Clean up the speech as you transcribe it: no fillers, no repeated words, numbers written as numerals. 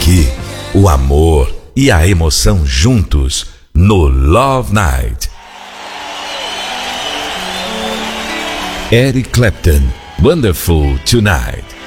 aqui, o amor e a emoção juntos no Love Night. Eric Clapton, Wonderful Tonight.